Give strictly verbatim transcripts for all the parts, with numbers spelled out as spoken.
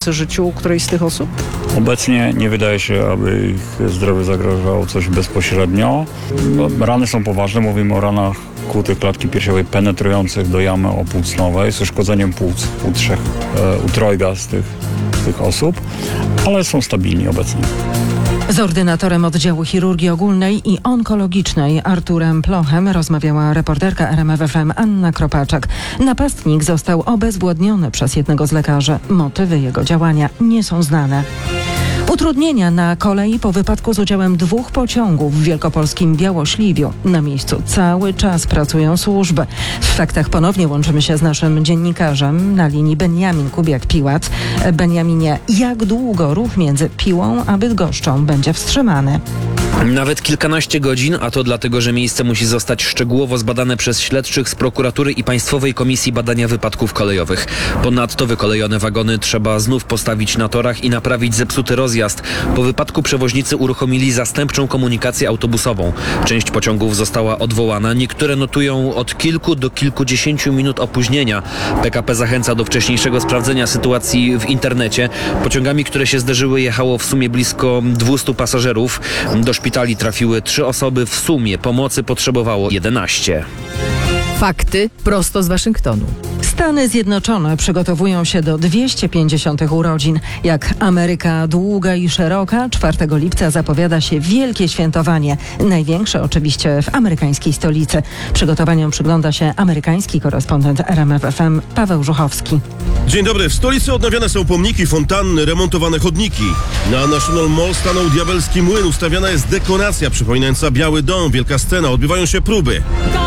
grożące życiu którejś z tych osób? Obecnie nie wydaje się, aby ich zdrowiu zagrażało coś bezpośrednio. No, rany są poważne, mówimy o ranach kłutych klatki piersiowej penetrujących do jamy opłucnowej z uszkodzeniem płuc u trzech, e, u trojga z tych, z tych osób, ale są stabilni obecnie. Z ordynatorem oddziału chirurgii ogólnej i onkologicznej Arturem Plochem rozmawiała reporterka R M F F M Anna Kropaczak. Napastnik został obezwładniony przez jednego z lekarzy. Motywy jego działania nie są znane. Utrudnienia na kolei po wypadku z udziałem dwóch pociągów w wielkopolskim Białośliwiu. Na miejscu cały czas pracują służby. W faktach ponownie łączymy się z naszym dziennikarzem na linii Beniamin Kubiak-Piłat. Beniaminie, jak długo ruch między Piłą a Bydgoszczą będzie wstrzymany? Nawet kilkanaście godzin, a to dlatego, że miejsce musi zostać szczegółowo zbadane przez śledczych z prokuratury i Państwowej Komisji Badania Wypadków Kolejowych. Ponadto wykolejone wagony trzeba znów postawić na torach i naprawić zepsuty rozjazd. Po wypadku przewoźnicy uruchomili zastępczą komunikację autobusową. Część pociągów została odwołana, niektóre notują od kilku do kilkudziesięciu minut opóźnienia. P K P zachęca do wcześniejszego sprawdzenia sytuacji w internecie. Pociągami, które się zderzyły, jechało w sumie blisko dwustu pasażerów. Do szpitali trafiły trzy osoby, w sumie pomocy potrzebowało jedenaście. Fakty prosto z Waszyngtonu. Stany Zjednoczone przygotowują się do dwieście pięćdziesiątych urodzin. Jak Ameryka długa i szeroka, czwartego lipca zapowiada się wielkie świętowanie. Największe oczywiście w amerykańskiej stolicy. Przygotowaniom przygląda się amerykański korespondent R M F F M Paweł Żuchowski. Dzień dobry. W stolicy odnawiane są pomniki, fontanny, remontowane chodniki. Na National Mall stanął diabelski młyn. Ustawiana jest dekoracja przypominająca Biały Dom, wielka scena. Odbywają się próby.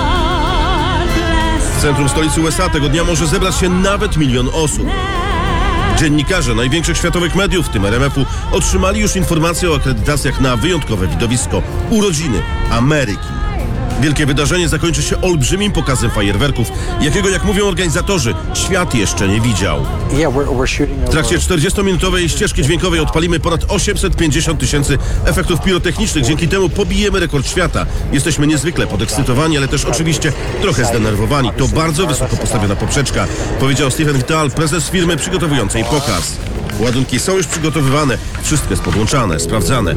W centrum stolicy U S A tego dnia może zebrać się nawet milion osób. Dziennikarze największych światowych mediów, w tym R M F u, otrzymali już informacje o akredytacjach na wyjątkowe widowisko – urodziny Ameryki. Wielkie wydarzenie zakończy się olbrzymim pokazem fajerwerków, jakiego, jak mówią organizatorzy, świat jeszcze nie widział. W trakcie czterdziestominutowej ścieżki dźwiękowej odpalimy ponad osiemset pięćdziesiąt tysięcy efektów pirotechnicznych. Dzięki temu pobijemy rekord świata. Jesteśmy niezwykle podekscytowani, ale też oczywiście trochę zdenerwowani. To bardzo wysoko postawiona poprzeczka, powiedział Stephen Vital, prezes firmy przygotowującej pokaz. Ładunki są już przygotowywane, wszystko jest podłączane, sprawdzane.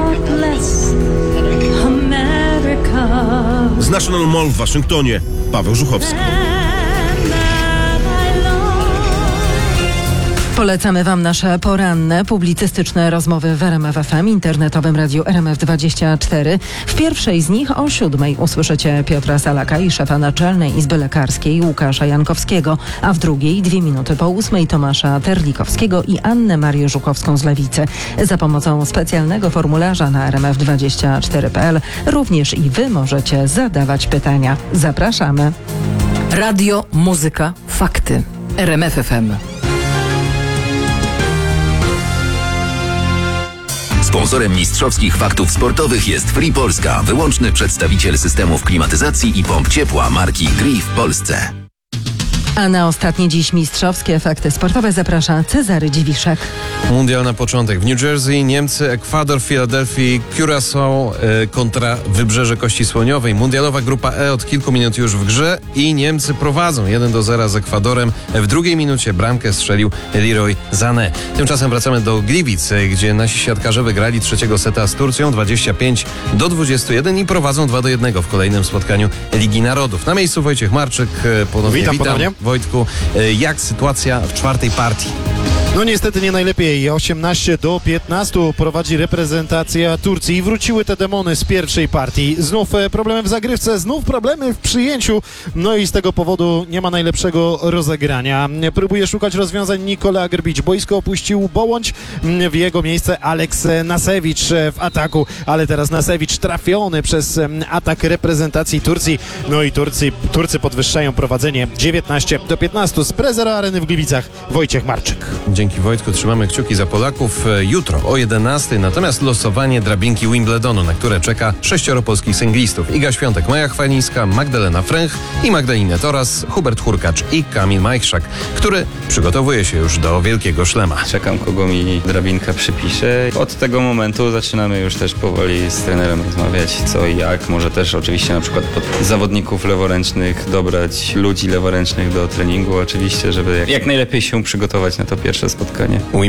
Z National Mall w Waszyngtonie, Paweł Żuchowski. Polecamy Wam nasze poranne, publicystyczne rozmowy w R M F F M, internetowym radiu R M F dwadzieścia cztery. W pierwszej z nich o siódmej usłyszycie Piotra Salaka i szefa Naczelnej Izby Lekarskiej Łukasza Jankowskiego, a w drugiej, dwie minuty po ósmej, Tomasza Terlikowskiego i Annę Marię Żukowską z Lewicy. Za pomocą specjalnego formularza na r m f dwadzieścia cztery kropka p l również i Wy możecie zadawać pytania. Zapraszamy. Radio, muzyka, fakty. R M F F M. Sponsorem mistrzowskich faktów sportowych jest Free Polska, wyłączny przedstawiciel systemów klimatyzacji i pomp ciepła marki Gree w Polsce. A na ostatnie dziś mistrzowskie fakty sportowe zaprasza Cezary Dziwiszek. Mundial na początek. W New Jersey Niemcy, Ekwador, Filadelfii, Curaçao e, kontra Wybrzeże Kości Słoniowej. Mundialowa grupa E od kilku minut już w grze i Niemcy prowadzą jeden do zera z Ekwadorem. W drugiej minucie bramkę strzelił Leroy Sané. Tymczasem wracamy do Gliwic, gdzie nasi siatkarze wygrali trzeciego seta z Turcją dwadzieścia pięć do dwudziestu jeden i prowadzą dwa do jednego w kolejnym spotkaniu Ligi Narodów. Na miejscu Wojciech Marczyk. Ponownie witam. witam. Ponownie. Wojtku, jak sytuacja w czwartej partii? No niestety nie najlepiej. osiemnaście do piętnastu prowadzi reprezentacja Turcji i wróciły te demony z pierwszej partii. Znów problemy w zagrywce, znów problemy w przyjęciu. No i z tego powodu nie ma najlepszego rozegrania. Próbuje szukać rozwiązań Nikola Grbić. Boisko opuścił Bołądź, w jego miejsce Aleks Nasewicz w ataku. Ale teraz Nasewicz trafiony przez atak reprezentacji Turcji. No i Turcy, Turcy podwyższają prowadzenie dziewiętnaście do piętnastu. Z Prezera Areny w Gliwicach Wojciech Marczyk. Dzięki Wojtku, trzymamy kciuki za Polaków. Jutro o jedenastej natomiast losowanie drabinki Wimbledonu, na które czeka sześcioro polskich singlistów. Iga Świątek, Maja Chwalińska, Magdalena Fręch i Magdalena Toras, Hubert Hurkacz i Kamil Majchrzak, który przygotowuje się już do wielkiego szlema. Czekam, kogo mi drabinka przypisze. Od tego momentu zaczynamy już też powoli z trenerem rozmawiać, co i jak. Może też oczywiście na przykład pod zawodników leworęcznych dobrać ludzi leworęcznych do treningu oczywiście, żeby jak najlepiej się przygotować na to pierwsze spotkanie.